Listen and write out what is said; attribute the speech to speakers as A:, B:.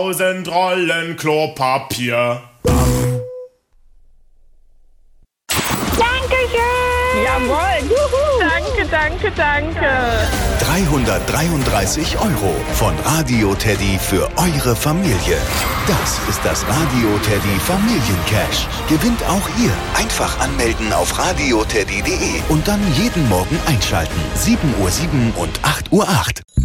A: 1000 Rollen Klopapier.
B: Dankeschön!
C: Jawohl! Juhu. Danke.
D: 333 € von Radio Teddy für eure Familie. Das ist das Radio Teddy Familiencash. Gewinnt auch ihr. Einfach anmelden auf radioteddy.de und dann jeden Morgen einschalten. 7:07 und 8:08 Uhr.